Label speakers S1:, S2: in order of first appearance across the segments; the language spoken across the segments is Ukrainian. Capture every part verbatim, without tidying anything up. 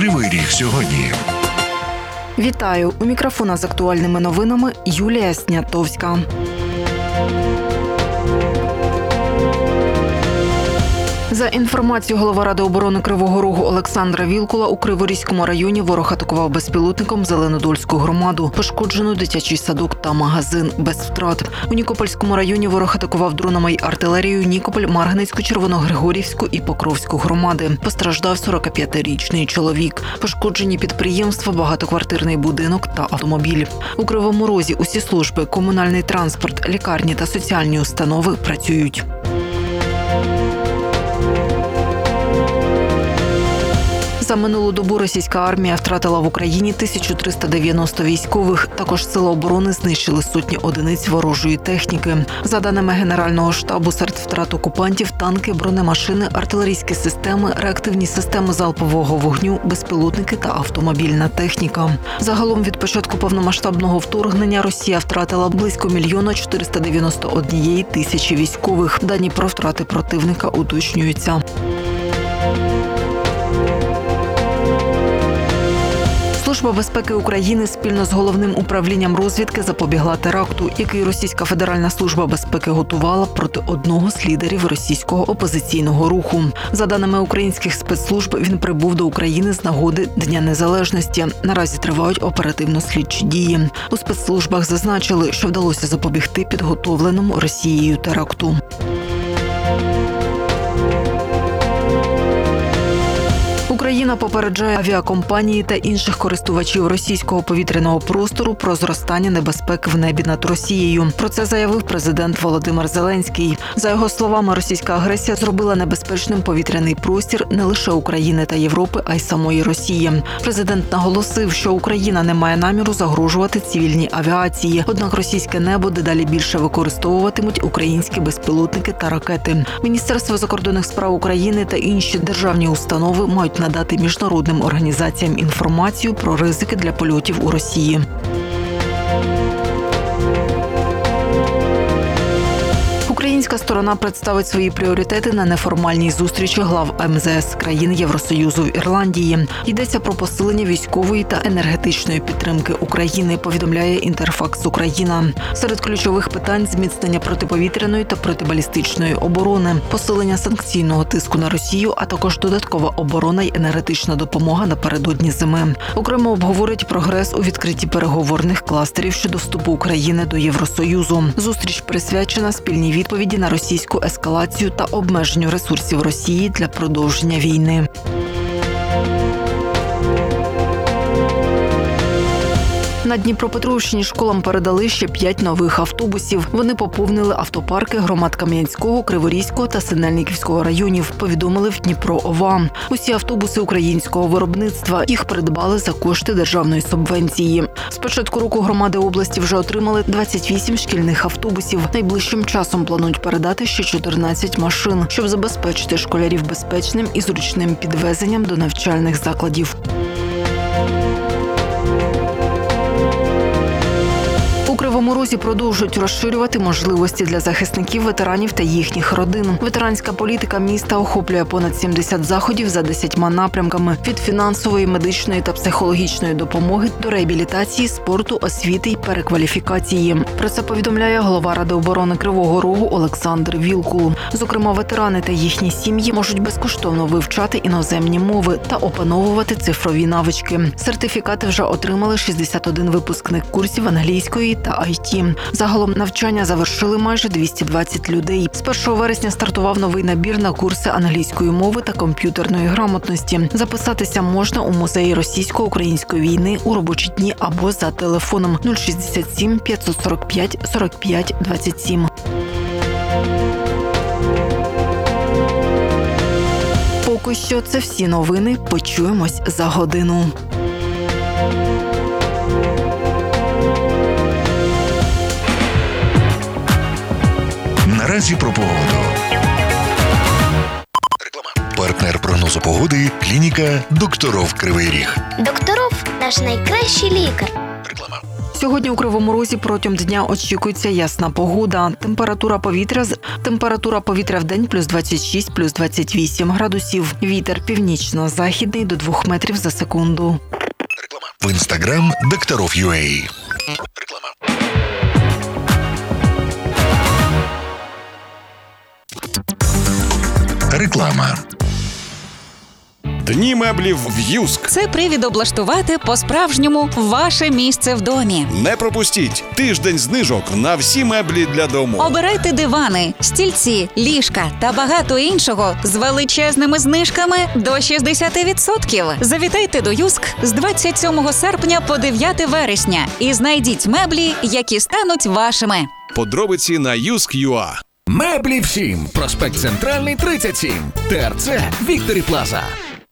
S1: Кривий Ріг сьогодні.
S2: Вітаю! У мікрофона з актуальними новинами Юлія Снятовська. За інформацією голови Ради оборони Кривого Рогу Олександра Вілкула, у Криворізькому районі ворог атакував безпілотником Зеленодольську громаду. Пошкоджено дитячий садок та магазин без втрат. У Нікопольському районі ворог атакував дронами й артилерією Нікополь, Марганецьку, Червоногригорівську і Покровську громади. Постраждав сорокап'ятирічний чоловік. Пошкоджені підприємства, багатоквартирний будинок та автомобіль. У Кривому Розі усі служби, комунальний транспорт, лікарні та соціальні установи працюють. За минулу добу російська армія втратила в Україні тисячу триста дев'яносто військових. Також сили оборони знищили сотні одиниць ворожої техніки. За даними Генерального штабу, серед втрат окупантів – танки, бронемашини, артилерійські системи, реактивні системи залпового вогню, безпілотники та автомобільна техніка. Загалом від початку повномасштабного вторгнення Росія втратила близько мільйона чотириста дев'яносто однієї тисячі військових. Дані про втрати противника уточнюються. Служба безпеки України спільно з Головним управлінням розвідки запобігла теракту, який Російська Федеральна служба безпеки готувала проти одного з лідерів російського опозиційного руху. За даними українських спецслужб, він прибув до України з нагоди Дня Незалежності. Наразі тривають оперативно-слідчі дії. У спецслужбах зазначили, що вдалося запобігти підготовленому Росією теракту. Україна попереджає авіакомпанії та інших користувачів російського повітряного простору про зростання небезпеки в небі над Росією. Про це заявив президент Володимир Зеленський. За його словами, російська агресія зробила небезпечним повітряний простір не лише України та Європи, а й самої Росії. Президент наголосив, що Україна не має наміру загрожувати цивільній авіації. Однак російське небо дедалі більше використовуватимуть українські безпілотники та ракети. Міністерство закордонних справ України та інші державні установи мають надати міжнародним організаціям інформацію про ризики для польотів у Росії. Українська сторона представить свої пріоритети на неформальній зустрічі глав ем зе ес країн Євросоюзу в Ірландії. Йдеться про посилення військової та енергетичної підтримки України, повідомляє Інтерфакс Україна. Серед ключових питань – зміцнення протиповітряної та протибалістичної оборони, посилення санкційного тиску на Росію, а також додаткова оборона й енергетична допомога напередодні зими. Окремо обговорять прогрес у відкритті переговорних кластерів щодо вступу України до Євросоюзу. Зустріч присвячена спільній відповіді на російську ескалацію та обмеженню ресурсів Росії для продовження війни. На Дніпропетровщині школам передали ще п'ять нових автобусів. Вони поповнили автопарки громад Кам'янського, Криворізького та Синельниківського районів, повідомили в Дніпро-ОВА. Усі автобуси українського виробництва. Їх придбали за кошти державної субвенції. З початку року громади області вже отримали двадцять вісім шкільних автобусів. Найближчим часом планують передати ще чотирнадцять машин, щоб забезпечити школярів безпечним і зручним підвезенням до навчальних закладів. У Кривому Розі продовжують розширювати можливості для захисників, ветеранів та їхніх родин. Ветеранська політика міста охоплює понад сімдесят заходів за десятьма напрямками – від фінансової, медичної та психологічної допомоги до реабілітації, спорту, освіти й перекваліфікації. Про це повідомляє голова Ради оборони Кривого Рогу Олександр Вілкул. Зокрема, ветерани та їхні сім'ї можуть безкоштовно вивчати іноземні мови та опановувати цифрові навички. Сертифікати вже отримали шістдесят один випускник курсів англійської та ай ті. Загалом навчання завершили майже двісті двадцять людей. З першого вересня стартував новий набір на курси англійської мови та комп'ютерної грамотності. Записатися можна у музеї російсько-української війни у робочі дні або за телефоном нуль шістдесят сім п'ятсот сорок п'ять сорок п'ять двадцять сім. Поки що це всі новини. Почуємось за годину.
S1: Наразі про погоду. Реклама. Партнер прогнозу погоди – клініка «Докторов Кривий Ріг».
S3: Докторов – наш найкращий лікар.
S1: Реклама.
S2: Сьогодні у Кривому Розі протягом дня очікується ясна погода. Температура повітря з температура повітря в день плюс двадцять шість, плюс двадцять вісім градусів. Вітер північно-західний до двох метрів за секунду.
S1: В інстаграм Докторов.ua. Реклама. Реклама.
S3: Дні меблів в Юск.
S4: Це привід облаштувати по-справжньому ваше місце в домі.
S3: Не пропустіть тиждень знижок на всі меблі для дому.
S4: Обирайте дивани, стільці, ліжка та багато іншого з величезними знижками до шістдесят відсотків. Завітайте до Юск з двадцять сьомого серпня по дев'яте вересня і знайдіть меблі, які стануть вашими.
S3: Подробиці на юск.ua.
S5: Меблі всім. Проспект Центральний, тридцять сім. ТРЦ Вікторі Плаза.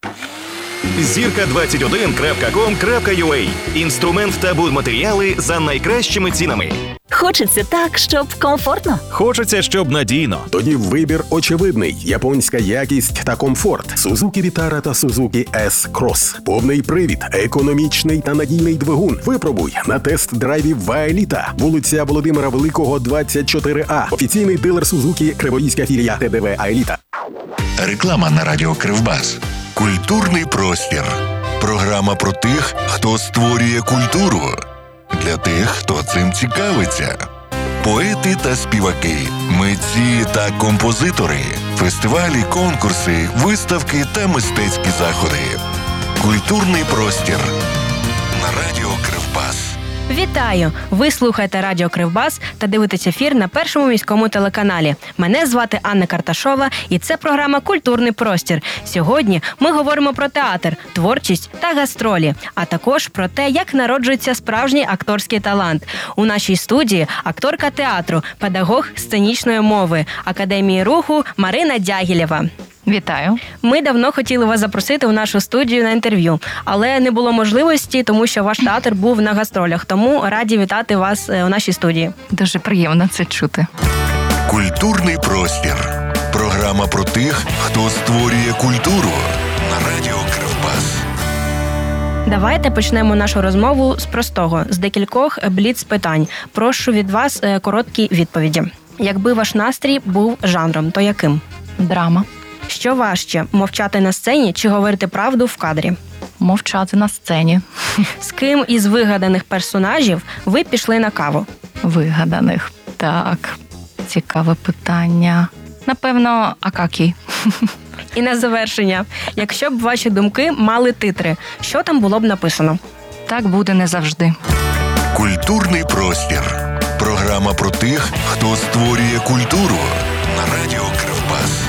S6: зірка двадцять один крапка ком крапка ю а. Інструмент та будматеріали за найкращими цінами.
S7: Хочеться так, щоб комфортно.
S6: Хочеться, щоб надійно.
S8: Тоді вибір очевидний. Японська якість та комфорт. Suzuki Vitara та Suzuki S-Cross. Повний привід, економічний та надійний двигун. Випробуй на тест-драйві в Аеліта. Вулиця Володимира Великого, двадцять чотири А. Офіційний дилер Suzuki, Криворізька філія ТДВ Аеліта.
S1: Реклама на радіо Кривбас. Культурний простір. Програма про тих, хто створює культуру. Для тих, хто цим цікавиться. Поети та співаки, митці та композитори, фестивалі, конкурси, виставки та мистецькі заходи. Культурний простір на радіо Кривбас.
S9: Вітаю! Ви слухаєте Радіо Кривбас та дивитесь ефір на Першому міському телеканалі. Мене звати Анна Карташова і це програма «Культурний простір». Сьогодні ми говоримо про театр, творчість та гастролі, а також про те, як народжується справжній акторський талант. У нашій студії акторка театру, педагог сценічної мови, Академії руху Марина Дягілєва.
S10: Вітаю.
S9: Ми давно хотіли вас запросити у нашу студію на інтерв'ю, але не було можливості, тому що ваш театр був на гастролях. Тому раді вітати вас у нашій студії.
S10: Дуже приємно це чути.
S1: Культурний простір. Програма про тих, хто створює культуру на радіо Кривбас.
S9: Давайте почнемо нашу розмову з простого, з декількох бліц-питань. Прошу від вас короткі відповіді. Якби ваш настрій був жанром, то яким?
S10: Драма.
S9: Що важче, мовчати на сцені чи говорити правду в кадрі?
S10: Мовчати на сцені.
S9: З ким із вигаданих персонажів ви пішли на каву?
S10: Вигаданих. Так, цікаве питання. Напевно, Акакій.
S9: І на завершення, якщо б ваші думки мали титри, що там було б написано?
S10: Так буде не завжди.
S1: Культурний простір. Програма про тих, хто створює культуру на радіо Кривбас.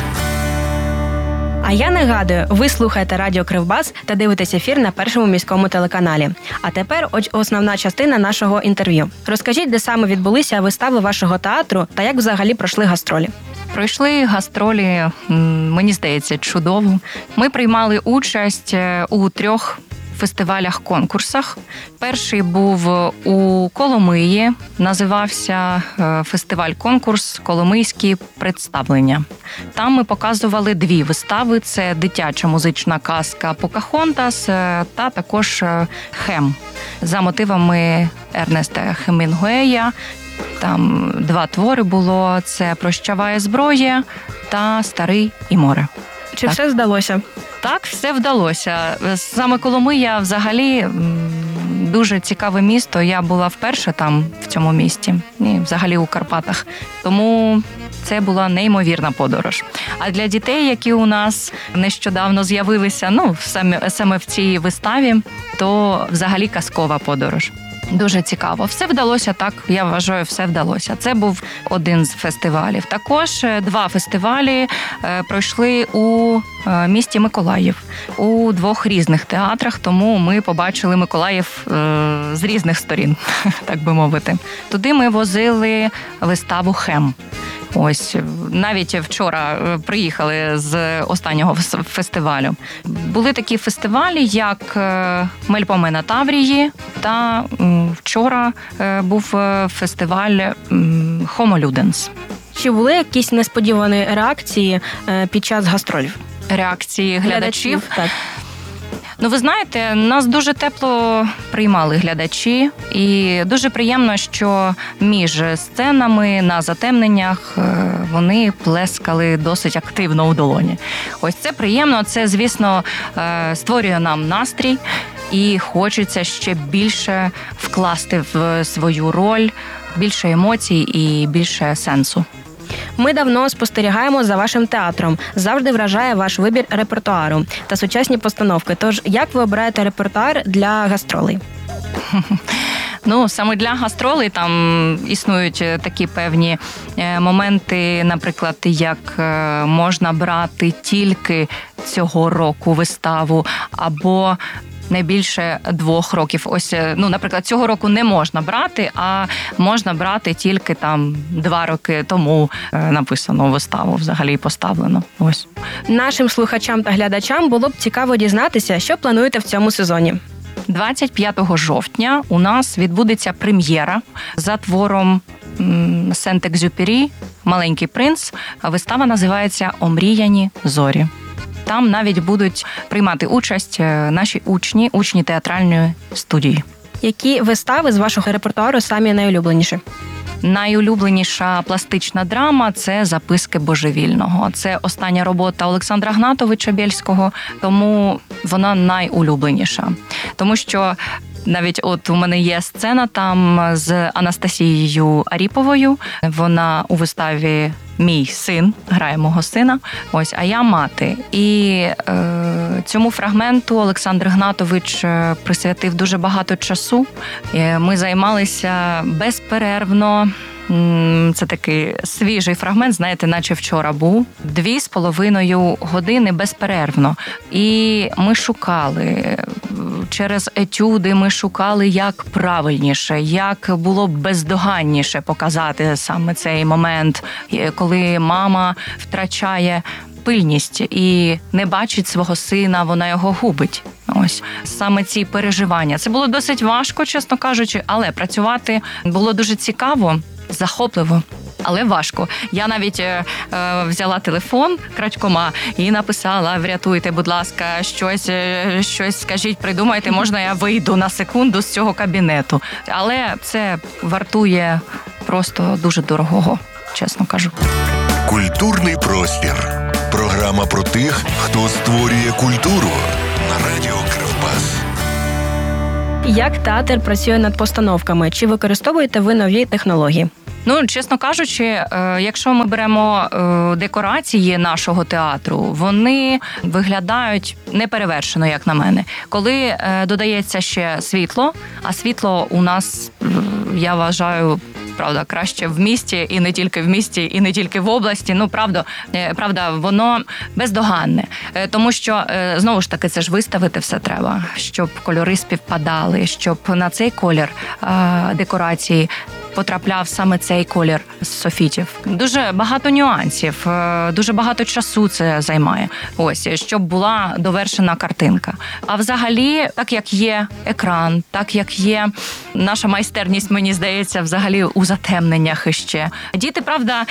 S9: А я нагадую, ви слухаєте Радіо Кривбас та дивитесь ефір на Першому міському телеканалі. А тепер основна частина нашого інтерв'ю. Розкажіть, де саме відбулися вистави вашого театру та як взагалі пройшли гастролі?
S10: Пройшли гастролі, мені здається, чудово. Ми приймали участь у трьох фестивалях-конкурсах. Перший був у Коломиї, називався фестиваль-конкурс «Коломийські представлення». Там ми показували дві вистави. Це дитяча музична казка «Покахонтас» та також «Хем» за мотивами Ернеста Хемінгуея. Там два твори було – це «Прощаває зброя» та «Старий і море».
S9: Чи
S10: так.
S9: все здалося?
S10: Так, все вдалося. Саме Коломия взагалі дуже цікаве місто. Я була вперше там, в цьому місті, і взагалі у Карпатах. Тому це була неймовірна подорож. А для дітей, які у нас нещодавно з'явилися, ну, саме, саме в цій виставі, то взагалі казкова подорож. Дуже цікаво. Все вдалося так, я вважаю, все вдалося. Це був один з фестивалів. Також два фестивалі пройшли у місті Миколаїв, у двох різних театрах, тому ми побачили Миколаїв з різних сторін, так би мовити. Туди ми возили виставу «Хем». Ось, навіть вчора приїхали з останнього фестивалю. Були такі фестивалі, як «Мельпоме на Таврії», та вчора був фестиваль «Homo Ludens».
S9: Чи були якісь несподівані реакції під час гастролів?
S10: Реакції глядачів?
S9: Так.
S10: Ну, ви знаєте, нас дуже тепло приймали глядачі, і дуже приємно, що між сценами на затемненнях вони плескали досить активно у долоні. Ось це приємно, це, звісно, створює нам настрій, і хочеться ще більше вкласти в свою роль, більше емоцій і більше сенсу.
S9: Ми давно спостерігаємо за вашим театром. Завжди вражає ваш вибір репертуару та сучасні постановки. Тож, як ви обираєте репертуар для гастролей?
S10: Ну, саме для гастролей там існують такі певні моменти, наприклад, як можна брати тільки цього року виставу, або не більше двох років. Ось, ну, наприклад, цього року не можна брати, а можна брати тільки там два роки тому написано виставу, взагалі поставлено. Ось.
S9: Нашим слухачам та глядачам було б цікаво дізнатися, що плануєте в цьому сезоні.
S10: двадцять п'ятого жовтня у нас відбудеться прем'єра за твором Сент-Екзюпері «Маленький принц». Вистава називається «Омріяні зорі». Там навіть будуть приймати участь наші учні, учні театральної студії.
S9: Які вистави з вашого репертуару самі найулюбленіші?
S10: Найулюбленіша пластична драма – це «Записки божевільного». Це остання робота Олександра Гнатовича Бєльського, тому вона найулюбленіша. Тому що навіть от у мене є сцена там з Анастасією Аріповою. Вона у виставі «Мій син», грає мого сина, ось, а я мати. І е, цьому фрагменту Олександр Гнатович присвятив дуже багато часу. Ми займалися безперервно. Це такий свіжий фрагмент, знаєте, наче вчора був. Дві з половиною години безперервно. І ми шукали, через етюди ми шукали, як правильніше, як було б бездоганніше показати саме цей момент, коли мама втрачає пильність і не бачить свого сина, вона його губить. Ось саме ці переживання. Це було досить важко, чесно кажучи, але працювати було дуже цікаво, захопливо, але важко. Я навіть е, взяла телефон крадькома і написала: врятуйте, будь ласка, щось, щось скажіть, придумайте, можна я вийду на секунду з цього кабінету. Але це вартує просто дуже дорогого, чесно кажу.
S1: Культурний простір. Програма про тих, хто створює культуру на радіо Кривбас.
S9: Як театр працює над постановками? Чи використовуєте ви нові технології?
S10: Ну, чесно кажучи, якщо ми беремо декорації нашого театру, вони виглядають неперевершено, як на мене. Коли додається ще світло, а світло у нас, я вважаю, правда, краще в місті, і не тільки в місті, і не тільки в області. Ну, правда, правда, воно бездоганне. Тому що, знову ж таки, це ж виставити все треба, щоб кольори співпадали, щоб на цей колір декорації потрапляв саме цей колір з софітів. Дуже багато нюансів, дуже багато часу це займає. Ось, щоб була довершена картинка. А взагалі, так як є екран, так як є наша майстерність, мені здається, взагалі у затемненнях іще. Діти, правда,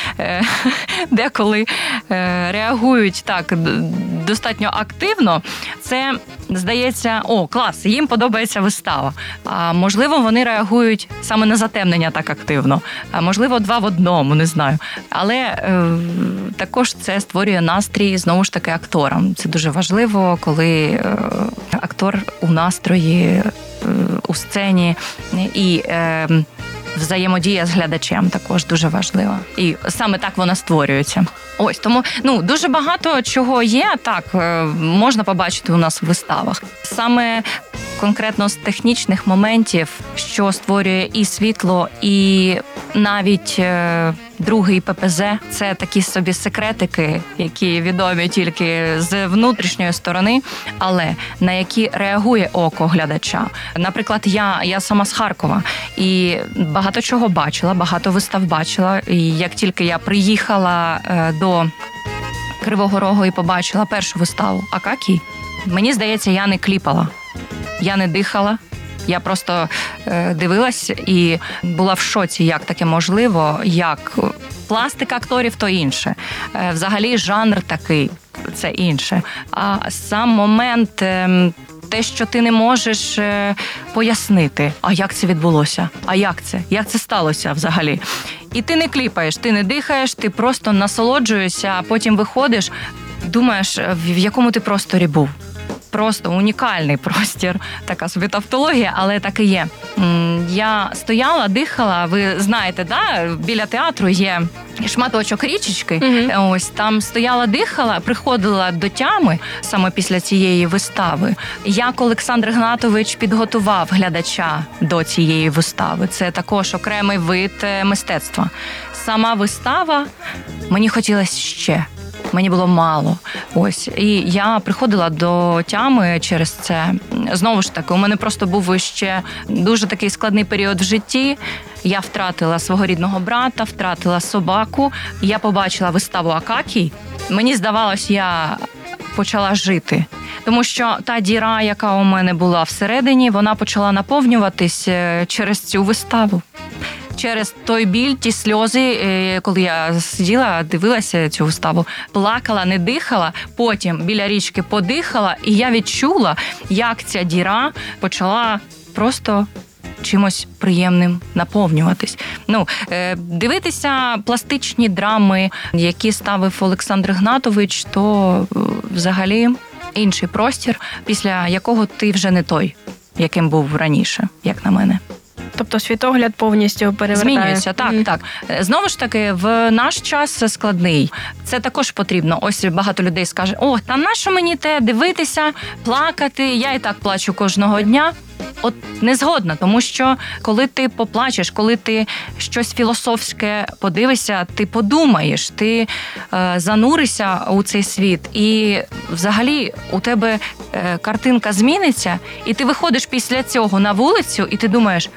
S10: деколи реагують так достатньо активно. Це, здається, о, клас, їм подобається вистава. А можливо, вони реагують саме на затемнення так активно. А можливо, два в одному, не знаю. Але е, також це створює настрій, знову ж таки, акторам. Це дуже важливо, коли е, актор у настрої, е, у сцені і е, взаємодія з глядачем також дуже важлива. І саме так вона створюється. Ось, тому, ну, дуже багато чого є, так, можна побачити у нас в виставах. Саме конкретно з технічних моментів, що створює і світло, і навіть е, другий ППЗ, це такі собі секретики, які відомі тільки з внутрішньої сторони, але на які реагує око глядача. Наприклад, я, я сама з Харкова, і багато чого бачила, багато вистав бачила, і як тільки я приїхала е, до Кривого Рогу і побачила першу виставу «Акакій», мені здається, я не кліпала. Я не дихала, я просто е, дивилась і була в шоці, як таке можливо, як пластика акторів – то інше. Е, взагалі жанр такий – це інше. А сам момент е, те, що ти не можеш пояснити, а як це відбулося, а як це, як це сталося взагалі. І ти не кліпаєш, ти не дихаєш, ти просто насолоджуєшся, а потім виходиш, думаєш, в якому ти просторі був. Просто унікальний простір, така собі тавтологія, але так і є. Я стояла, дихала, ви знаєте, да, біля театру є шматочок річечки, mm-hmm. ось там стояла, дихала, приходила до тями саме після цієї вистави. Як Олександр Гнатович підготував глядача до цієї вистави. Це також окремий вид мистецтва. Сама вистава, мені хотілося ще. Мені було мало. Ось. І я приходила до тями через це. Знову ж таки, у мене просто був ще дуже такий складний період в житті. Я втратила свого рідного брата, втратила собаку. Я побачила виставу «Акакій». Мені здавалось, я почала жити. Тому що та діра, яка у мене була всередині, вона почала наповнюватись через цю виставу. Через той біль, ті сльози, коли я сиділа, дивилася цю виставу, плакала, не дихала, потім біля річки подихала, і я відчула, як ця діра почала просто чимось приємним наповнюватись. Ну, дивитися пластичні драми, які ставив Олександр Гнатович, то взагалі інший простір, після якого ти вже не той, яким був раніше, як на мене.
S9: Тобто світогляд повністю перевертає.
S10: Змінюється, так, mm. так. Знову ж таки, в наш час складний. Це також потрібно. Ось багато людей скаже, о, та нащо мені те дивитися, плакати, я і так плачу кожного дня. От не згодна, тому що коли ти поплачеш, коли ти щось філософське подивишся, ти подумаєш, ти е, зануришся у цей світ, і взагалі у тебе е, картинка зміниться, і ти виходиш після цього на вулицю, і ти думаєш,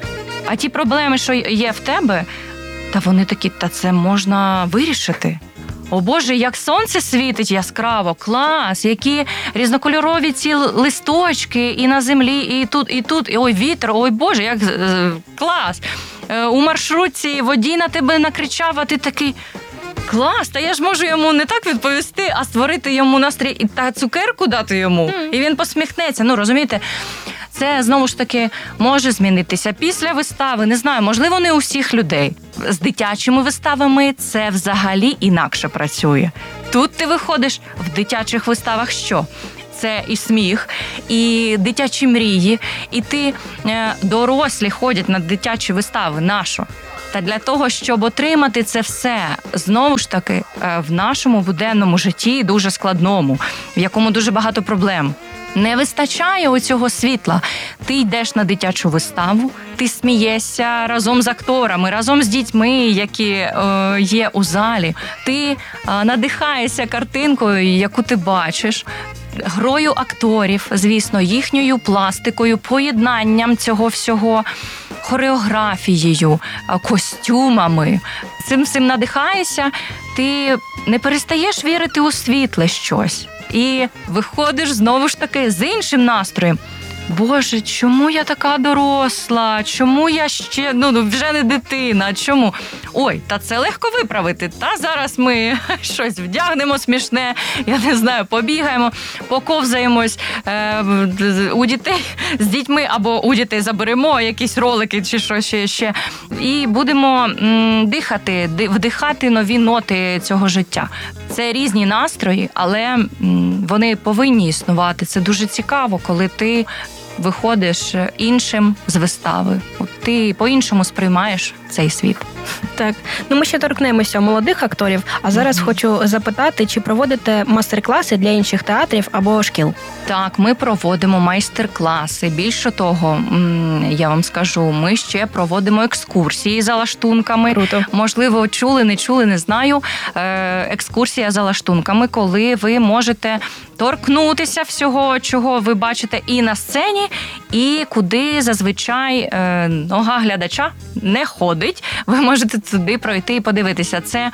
S10: а ті проблеми, що є в тебе, та вони такі, та це можна вирішити. О Боже, як сонце світить яскраво, клас, які різнокольорові ці листочки і на землі, і тут, і тут, і ой, вітер, ой Боже, як клас. У маршрутці водій на тебе накричав, а ти такий, клас, та я ж можу йому не так відповісти, а створити йому настрій та цукерку дати йому, mm. і він посміхнеться. Ну, розумієте? Це, знову ж таки, може змінитися після вистави. Не знаю, можливо, не у всіх людей. З дитячими виставами це взагалі інакше працює. Тут ти виходиш в дитячих виставах що? Це і сміх, і дитячі мрії, і ти, е, дорослі ходять на дитячі вистави. Нащо? Та для того, щоб отримати це все, знову ж таки, в нашому буденному житті, дуже складному, в якому дуже багато проблем. Не вистачає оцього світла. Ти йдеш на дитячу виставу, ти смієшся разом з акторами, разом з дітьми, які е, є у залі. Ти е, надихаєшся картинкою, яку ти бачиш, грою акторів, звісно, їхньою пластикою, поєднанням цього всього, хореографією, костюмами. Цим всім надихаєшся, ти не перестаєш вірити у світле щось. І виходиш знову ж таки з іншим настроєм. Боже, чому я така доросла? Чому я ще, ну, вже не дитина? Чому? Ой, та це легко виправити. Та зараз ми щось вдягнемо смішне, я не знаю, побігаємо, поковзаємось е, у дітей з дітьми, або у дітей заберемо якісь ролики чи що ще, ще. І будемо м, дихати, вдихати нові ноти цього життя. Це різні настрої, але м, вони повинні існувати. Це дуже цікаво, коли ти виходиш іншим з вистави. От ти по-іншому сприймаєш цей світ.
S9: Так, ну ми ще торкнемося молодих акторів, а зараз mm-hmm. хочу запитати, чи проводите майстер-класи для інших театрів або шкіл?
S10: Так, ми проводимо майстер-класи. Більше того, я вам скажу, ми ще проводимо екскурсії за лаштунками.
S9: Круто.
S10: Можливо, чули, не чули, не знаю. Екскурсія за лаштунками, коли ви можете торкнутися всього, чого ви бачите і на сцені, і куди зазвичай нога глядача не ходить. Ви можете туди пройти і подивитися. Це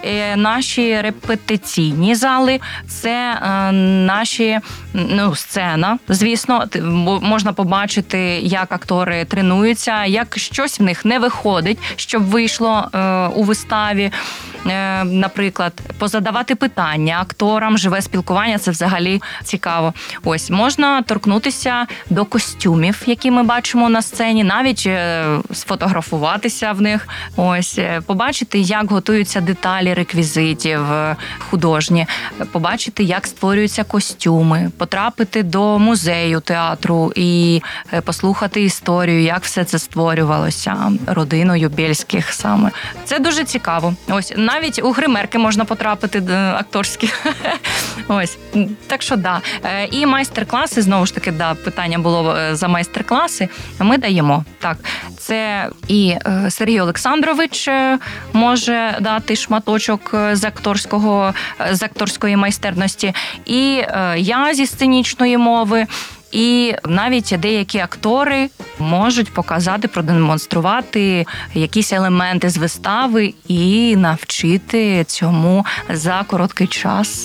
S10: наші репетиційні зали, це наші, ну, сцена, звісно. Можна побачити, як актори тренуються, як щось в них не виходить, щоб вийшло у виставі. наприклад, позадавати питання акторам, живе спілкування, це взагалі цікаво. Ось, можна торкнутися до костюмів, які ми бачимо на сцені, навіть сфотографуватися в них, ось, побачити, як готуються деталі реквізитів художні, побачити, як створюються костюми, потрапити до музею театру і послухати історію, як все це створювалося родиною Бєльських саме. Це дуже цікаво. Ось, навіть у гримерки можна потрапити акторські. Ось, так що да. І майстер-класи, знову ж таки, да, питання було за майстер-класи, ми даємо. Так, це і Сергій Олександрович може дати шматочок з акторського, з акторської майстерності, і я зі сценічної мови, і навіть деякі актори можуть показати, продемонструвати якісь елементи з вистави і навчити цьому за короткий час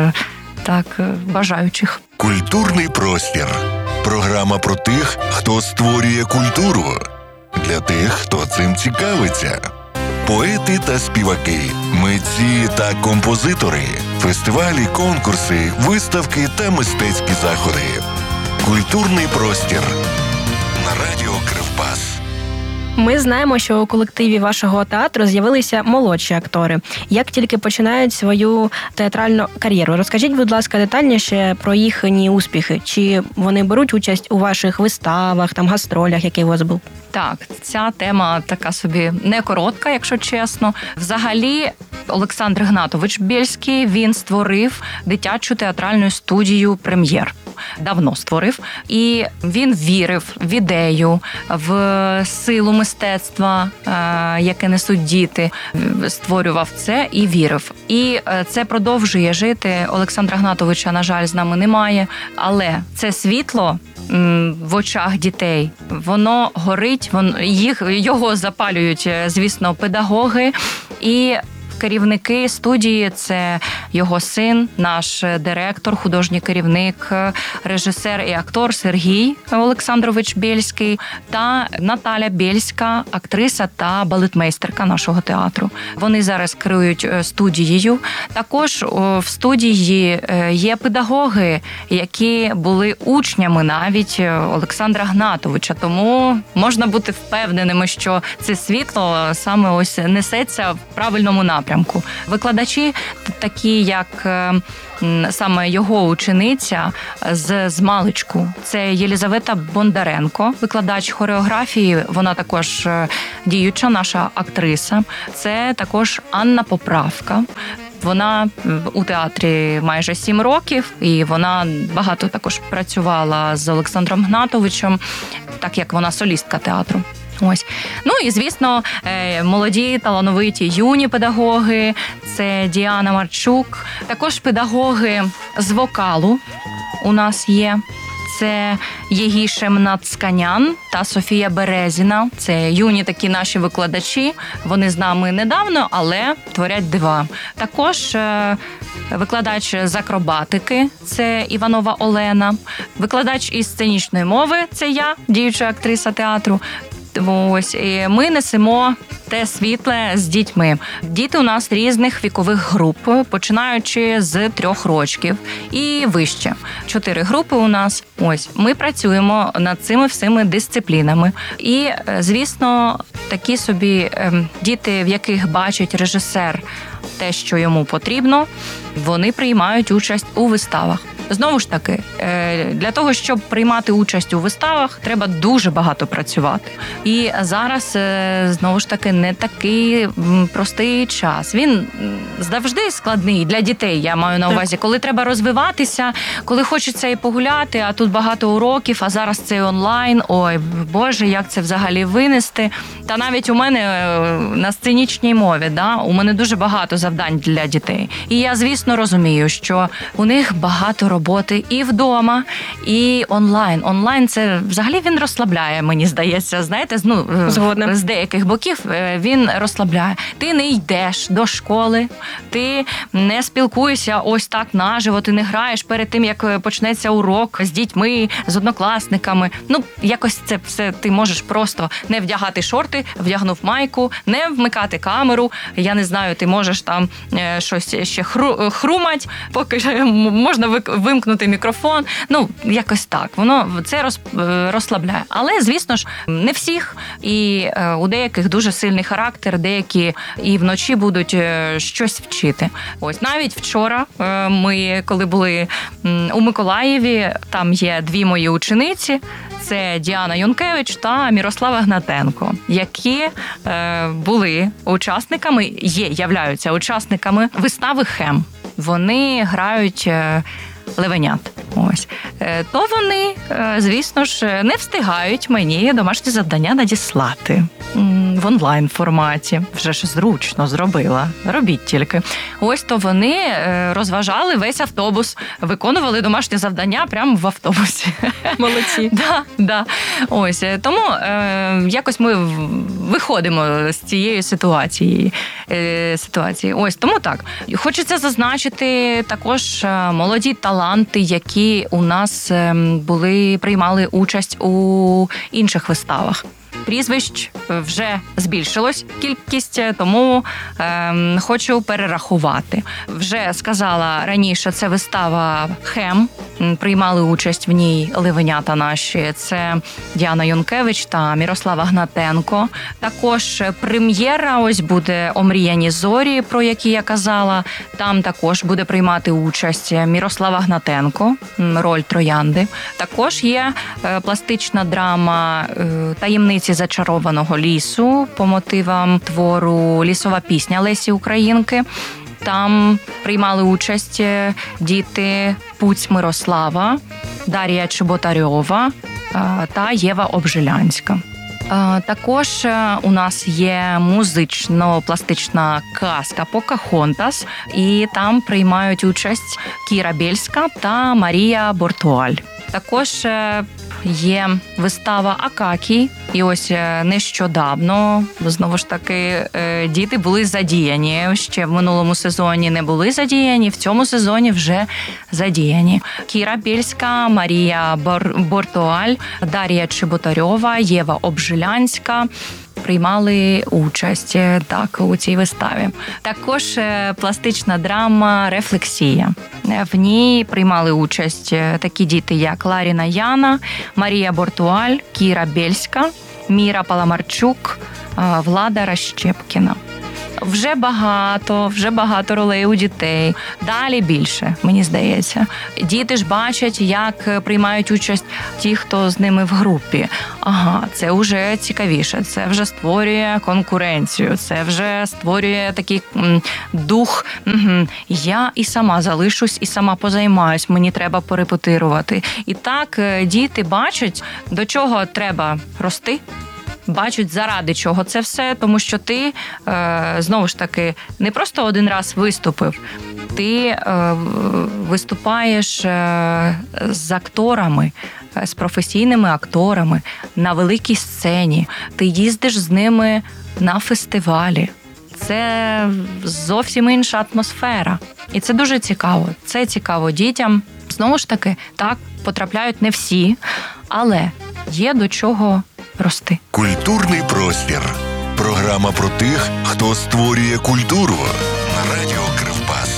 S10: так бажаючих.
S1: Культурний простір. Програма про тих, хто створює культуру. Для тих, хто цим цікавиться. Поети та співаки, митці та композитори, фестивалі, конкурси, виставки та мистецькі заходи. Культурний простір на радіо Кривбас.
S9: Ми знаємо, що у колективі вашого театру з'явилися молодші актори. Як тільки починають свою театральну кар'єру? Розкажіть, будь ласка, детальніше про їхні успіхи. Чи вони беруть участь у ваших виставах, там гастролях, які у вас був?
S10: Так, ця тема така собі не коротка, якщо чесно. Взагалі, Олександр Гнатович Бєльський, він створив дитячу театральну студію «Прем'єр». Давно створив. І він вірив в ідею, в силу мистецтва, яке несуть діти. Створював це і вірив. І це продовжує жити. Олександра Гнатовича, на жаль, з нами немає. Але це світло в очах дітей, воно горить, воно, їх, його запалюють, звісно, педагоги і керівники студії. Це його син, наш директор, художній керівник, режисер і актор Сергій Олександрович Бєльський та Наталя Бєльська, актриса та балетмейстерка нашого театру. Вони зараз керують студією. Також в студії є педагоги, які були учнями навіть Олександра Гнатовича. Тому можна бути впевненими, що це світло саме ось несеться в правильному напрямку. Викладачі такі, як саме його учениця з, з маличку. Це Єлізавета Бондаренко, викладач хореографії, вона також діюча наша актриса. Це також Анна Поправка. Вона у театрі майже сім років, і вона багато також працювала з Олександром Гнатовичем, так як вона солістка театру. Ось. Ну і, звісно, молоді, талановиті юні педагоги, це Діана Марчук, також педагоги з вокалу у нас є. Це Єгішем Нацканян та Софія Березіна. Це юні такі наші викладачі. Вони з нами недавно, але творять дива. Також викладач з акробатики – це Іванова Олена. Викладач із сценічної мови – це я, діюча актриса театру. Ось, і ми несемо те світле з дітьми. Діти у нас різних вікових груп, починаючи з трьох років і вище. Чотири групи у нас. Ось, ми працюємо над цими всіми дисциплінами. І, звісно, такі собі діти, в яких бачить режисер те, що йому потрібно, вони приймають участь у виставах. Знову ж таки, для того, щоб приймати участь у виставах, треба дуже багато працювати. І зараз, знову ж таки, не такий простий час. Він завжди складний для дітей, я маю на увазі. Коли треба розвиватися, коли хочеться і погуляти, а тут багато уроків, а зараз це онлайн. Ой, Боже, як це взагалі винести. Та навіть у мене на сценічній мові, да, у мене дуже багато завдань для дітей. І я, звісно, розумію, що у них багато роботи. роботи і вдома, і онлайн. Онлайн – це взагалі він розслабляє, мені здається. Знаєте, ну,
S9: Згодна.
S10: з деяких боків він розслабляє. Ти не йдеш до школи, ти не спілкуєшся ось так наживо, ти не граєш перед тим, як почнеться урок з дітьми, з однокласниками. Ну, якось це все ти можеш просто не вдягати шорти, вдягнув майку, не вмикати камеру. Я не знаю, ти можеш там щось ще хру, хрумать, поки можна вимкнути мікрофон. Ну, якось так. Воно це роз, розслабляє. Але, звісно ж, не всіх. І у деяких дуже сильний характер, деякі і вночі будуть щось вчити. Ось навіть вчора ми, коли були у Миколаєві, там є дві мої учениці. Це Діана Юнкевич та Мірослава Гнатенко, які е, були учасниками, є, являються учасниками вистави «Хем». Вони грають е, левенят. Ось. Е, то вони, е, звісно ж, не встигають мені домашні завдання надіслати м, в онлайн-форматі. Вже ж зручно зробила. Робіть тільки. Ось то вони е, розважали весь автобус, виконували домашні завдання прямо в автобусі.
S9: Молодці.
S10: Да, да. Ось. Тому е, якось ми виходимо з цієї ситуації. Е, ситуації. Ось, тому так. Хочеться зазначити також молоді таланти, які у нас були, приймали участь у інших виставах. Прізвищ вже збільшилось кількість, тому е, хочу перерахувати. Вже сказала раніше, це вистава «Хем». Приймали участь в ній левенята наші. Це Діана Юнкевич та Мірослава Гнатенко. Також прем'єра ось буде «Омріяні зорі», про які я казала. Там також буде приймати участь Мірослава Гнатенко, роль Троянди. Також є пластична драма «Таємниці зачарованого лісу» по мотивам твору «Лісова пісня» Лесі Українки. Там приймали участь діти Пуць Мирослава, Дар'я Чеботарьова та Єва Обжилянська. Також у нас є музично-пластична казка «Покахонтас», і там приймають участь Кіра Бєльська та Марія Бортуаль. Також є вистава «Акакій», і ось нещодавно, знову ж таки, діти були задіяні. Ще в минулому сезоні не були задіяні, в цьому сезоні вже задіяні. Кіра Бєльська, Марія Бортуаль, Дар'я Чеботарьова, Єва Обжилянська приймали участь так у цій виставі. Також пластична драма «Рефлексія». В ній приймали участь такі діти, як Ларіна Яна, Марія Бортуаль, Кіра Бєльська, Міра Паламарчук, Влада Ращепкіна. Вже багато, вже багато ролей у дітей. Далі більше, мені здається. Діти ж бачать, як приймають участь ті, хто з ними в групі. Ага, це вже цікавіше, це вже створює конкуренцію, це вже створює такий м, дух. Угу. Я і сама залишусь, і сама позаймаюсь, мені треба порепетирувати. І так діти бачать, до чого треба рости, бачать, заради чого це все, тому що ти, е, знову ж таки, не просто один раз виступив, ти е, виступаєш е, з акторами, з професійними акторами на великій сцені, ти їздиш з ними на фестивалі. Це зовсім інша атмосфера. І це дуже цікаво. Це цікаво дітям. Знову ж таки, так, потрапляють не всі, але є до чого рости.
S1: Культурний простір. Програма про тих, хто створює культуру. На радіо Кривбас.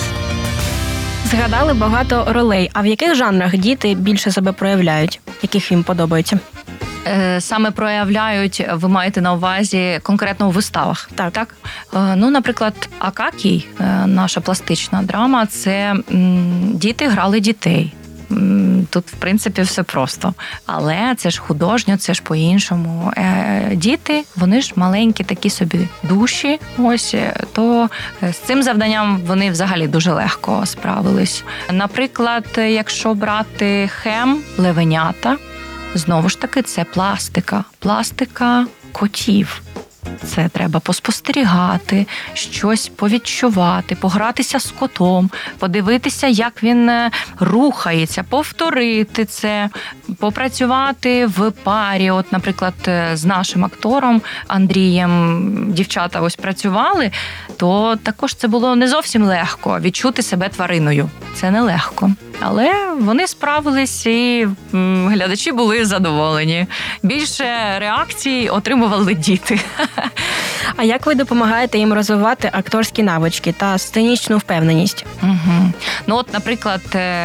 S9: Згадали багато ролей. А в яких жанрах діти більше себе проявляють? Яких їм подобається?
S10: Саме проявляють, ви маєте на увазі конкретно у виставах?
S9: Так.
S10: так? Ну, наприклад, «Акакій», наша пластична драма, це діти грали дітей. Тут, в принципі, все просто. Але це ж художньо, це ж по-іншому. Діти, вони ж маленькі такі собі душі, ось, то з цим завданням вони взагалі дуже легко справились. Наприклад, якщо брати «Хем», «Левенята», знову ж таки, це пластика. Пластика котів. Це треба поспостерігати, щось повідчувати, погратися з котом, подивитися, як він рухається, повторити це, попрацювати в парі. От, наприклад, з нашим актором Андрієм дівчата ось працювали, то також це було не зовсім легко відчути себе твариною. Це нелегко. Але вони справились, і глядачі були задоволені. Більше реакцій отримували діти.
S9: А як ви допомагаєте їм розвивати акторські навички та сценічну впевненість?
S10: Угу. Ну от, наприклад,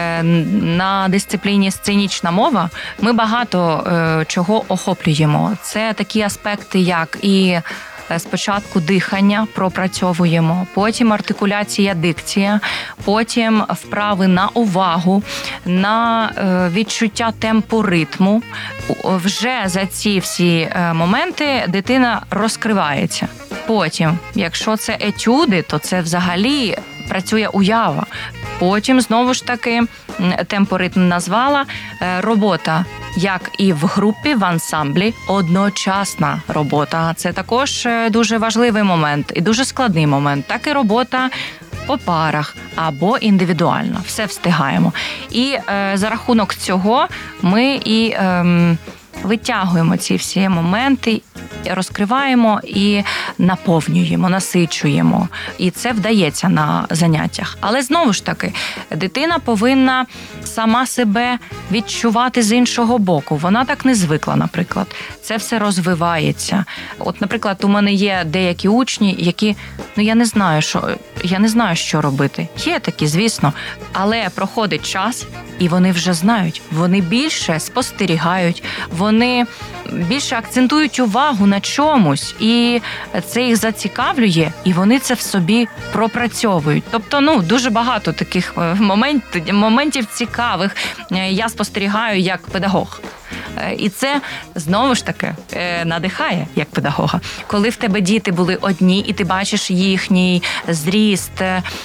S10: на дисципліні сценічна мова ми багато чого охоплюємо. Це такі аспекти, як і спочатку дихання пропрацьовуємо, потім артикуляція, дикція, потім вправи на увагу, на відчуття темпу ритму. Вже за ці всі моменти дитина розкривається. Потім, якщо це етюди, то це взагалі працює уява. Потім, знову ж таки, темпоритм назвала, робота, як і в групі, в ансамблі, одночасна робота. Це також дуже важливий момент і дуже складний момент. Так і робота по парах або індивідуально. Все встигаємо. І е, за рахунок цього ми і е, витягуємо ці всі моменти, розкриваємо і наповнюємо, насичуємо. І це вдається на заняттях. Але знову ж таки, дитина повинна сама себе відчувати з іншого боку. Вона так не звикла, наприклад. Це все розвивається. От, наприклад, у мене є деякі учні, які, ну, я не знаю, що, я не знаю, що робити. Є такі, звісно. Але проходить час, і вони вже знають. Вони більше спостерігають, вони більше акцентують увагу на чомусь, і це їх зацікавлює, і вони це в собі пропрацьовують. Тобто, ну, дуже багато таких моментів, моментів цікавих я спостерігаю як педагог. І це, знову ж таки, надихає як педагога. Коли в тебе діти були одні, і ти бачиш їхній зріст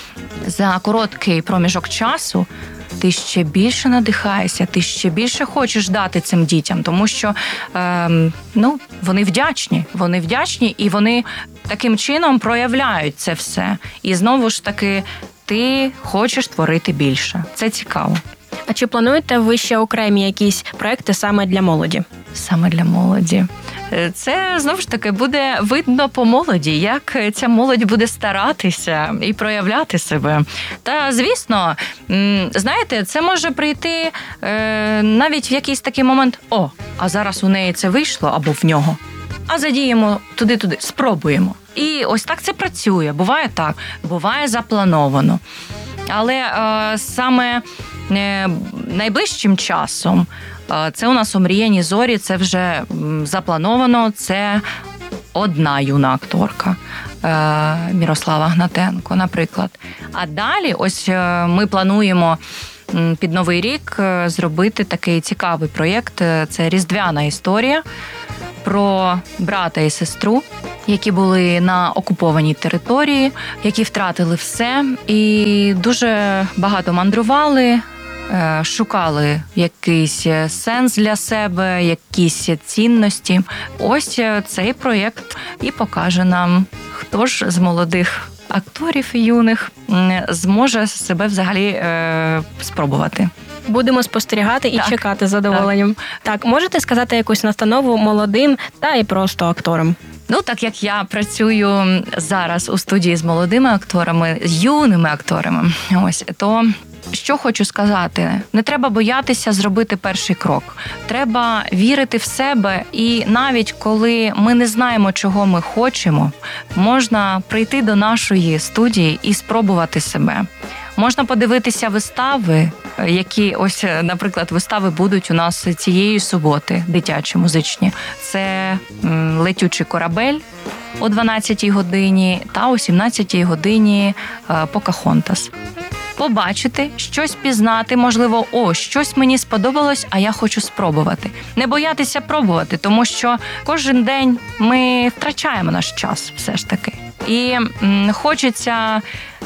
S10: за короткий проміжок часу, ти ще більше надихаєшся, ти ще більше хочеш дати цим дітям, тому що е, ну, вони вдячні, вони вдячні, і вони таким чином проявляють це все. І знову ж таки, ти хочеш творити більше. Це цікаво.
S9: А чи плануєте ви ще окремі якісь проекти саме для молоді?
S10: Саме для молоді. Це, знову ж таки, буде видно по молоді, як ця молодь буде старатися і проявляти себе. Та, звісно, знаєте, це може прийти навіть в якийсь такий момент: о, а зараз у неї це вийшло, або в нього. А задіємо туди-туди, спробуємо. І ось так це працює. Буває так, буває заплановано. Але е, саме е, найближчим часом е, це у нас «Омріяні зорі», це вже заплановано, це одна юна акторка е, Мірослава Гнатенко, наприклад. А далі ось е, ми плануємо під Новий рік зробити такий цікавий проєкт, це «Різдвяна історія», про брата і сестру, які були на окупованій території, які втратили все і дуже багато мандрували, шукали якийсь сенс для себе, якісь цінності. Ось цей проєкт і покаже нам, хто ж з молодих акторів юних зможе себе взагалі е, спробувати.
S9: Будемо спостерігати і
S10: так,
S9: чекати з задоволенням. Так. так, можете сказати якусь настанову молодим та і просто акторам?
S10: Ну, так як я працюю зараз у студії з молодими акторами, з юними акторами, ось, то що хочу сказати? Не треба боятися зробити перший крок. Треба вірити в себе, і навіть коли ми не знаємо, чого ми хочемо, можна прийти до нашої студії і спробувати себе. Можна подивитися вистави, які, ось, наприклад, вистави будуть у нас цієї суботи, дитячі, музичні. Це «Летючий корабель» о дванадцятій годині та о сімнадцятій годині «Покахонтас». Побачити, щось пізнати, можливо, о, щось мені сподобалось, а я хочу спробувати. Не боятися пробувати, тому що кожен день ми втрачаємо наш час все ж таки. І м, хочеться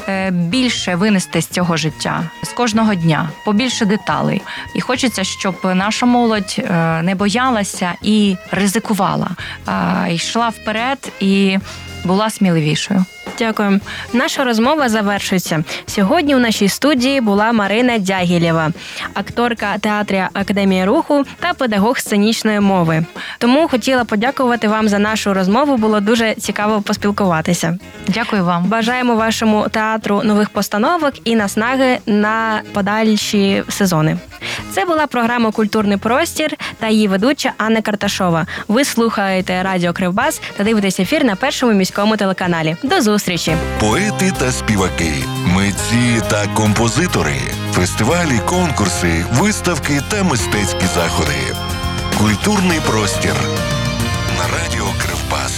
S10: е, більше винести з цього життя, з кожного дня, побільше деталей. І хочеться, щоб наша молодь е, не боялася і ризикувала, а йшла вперед і була сміливішою.
S9: Дякую. Наша розмова завершується. Сьогодні у нашій студії була Марина Дягілєва, акторка театру Академії руху та педагог сценічної мови. Тому хотіла подякувати вам за нашу розмову, було дуже цікаво поспілкуватися.
S10: Дякую вам.
S9: Бажаємо вашому театру нових постановок і наснаги на подальші сезони. Це була програма «Культурний простір» та її ведуча Анна Карташова. Ви слухаєте радіо Кривбас та дивитесь ефір на першому міському телеканалі. До зустрічі!
S1: Поети та співаки, митці та композитори, фестивалі, конкурси, виставки та мистецькі заходи. Культурний простір на радіо Кривбас.